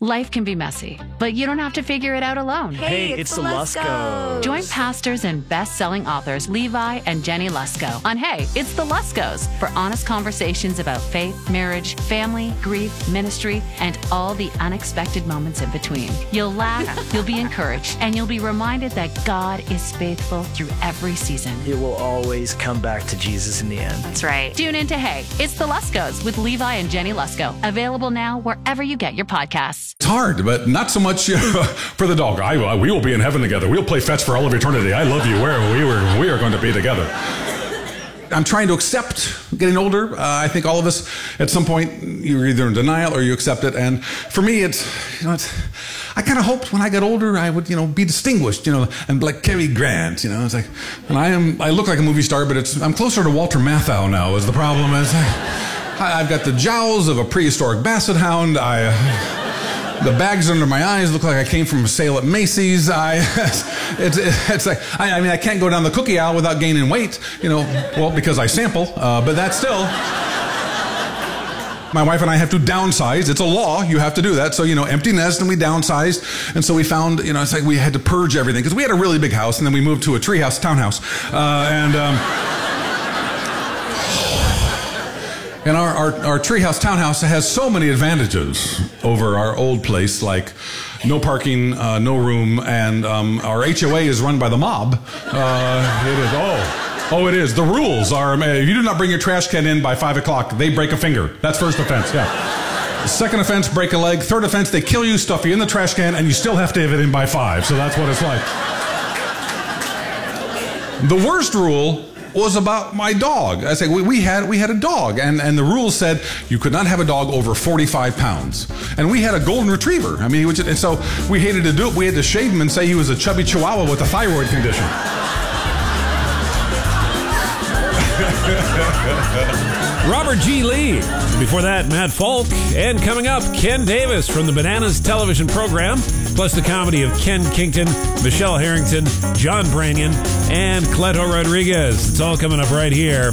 Life can be messy, but you don't have to figure it out alone. Hey, it's the Luskos. Join pastors and best-selling authors Levi and Jenny Lusko on Hey, It's the Luskos for honest conversations about faith, marriage, family, grief, ministry, and all the unexpected moments in between. You'll laugh, you'll be encouraged, and you'll be reminded that God is faithful through every season. It will always come back to Jesus in the end. That's right. Tune in to Hey, It's the Luskos with Levi and Jenny Lusko. Available now wherever you get your podcasts. It's hard, but not so much for the dog. We will be in heaven together. We'll play fetch for all of eternity. I love you. We are going to be together. I'm trying to accept getting older. I think all of us, at some point, you're either in denial or you accept it. And for me, I kind of hoped when I got older, I would, be distinguished, and like Cary Grant, It's like, and I look like a movie star, but I'm closer to Walter Matthau now. Is the problem is I've got the jowls of a prehistoric basset hound. The bags under my eyes look like I came from a sale at Macy's. It's like, I can't go down the cookie aisle without gaining weight, because I sample, but that's still. My wife and I have to downsize. It's a law. You have to do that. So, empty nest, and we downsized. And so we found, it's like we had to purge everything because we had a really big house, and then we moved to a treehouse townhouse. And our treehouse townhouse has so many advantages over our old place, like no parking, no room, and our HOA is run by the mob. It is. Oh, it is. The rules are, if you do not bring your trash can in by 5 o'clock, they break a finger. That's first offense, yeah. Second offense, break a leg. Third offense, they kill you, stuff you in the trash can, and you still have to have it in by 5. So that's what it's like. The worst rule was about my dog. I said we had a dog, and the rules said you could not have a dog over 45 pounds. And we had a golden retriever. And so we hated to do it. We had to shave him and say he was a chubby chihuahua with a thyroid condition. Robert G. Lee. Before that, Matt Falk. And coming up, Ken Davis from the Bananas television program, plus the comedy of Ken Kington, Michelle Harrington, John Branyan, and Cleto Rodriguez. It's all coming up right here